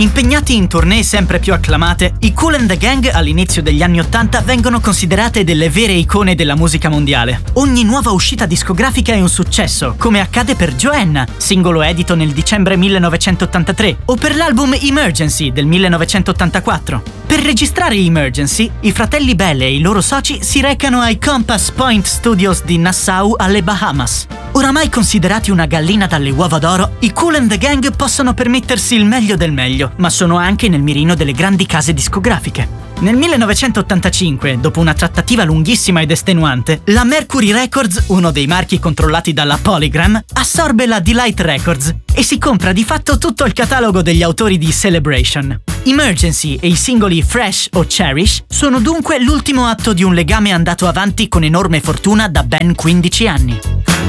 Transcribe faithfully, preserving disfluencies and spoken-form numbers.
Impegnati in tournée sempre più acclamate, i Kool and the Gang all'inizio degli anni ottanta vengono considerate delle vere icone della musica mondiale. Ogni nuova uscita discografica è un successo, come accade per Joanna, singolo edito nel dicembre millenovecentottantatré, o per l'album Emergency del millenovecentottantaquattro. Per registrare Emergency, i fratelli Bell e i loro soci si recano ai Compass Point Studios di Nassau, alle Bahamas. Oramai considerati una gallina dalle uova d'oro, i Kool and the Gang possono permettersi il meglio del meglio, ma sono anche nel mirino delle grandi case discografiche. Nel millenovecentottantacinque, dopo una trattativa lunghissima ed estenuante, la Mercury Records, uno dei marchi controllati dalla Polygram, assorbe la Delight Records e si compra di fatto tutto il catalogo degli autori di Celebration. Emergency e i singoli Fresh o Cherish sono dunque l'ultimo atto di un legame andato avanti con enorme fortuna da ben quindici anni.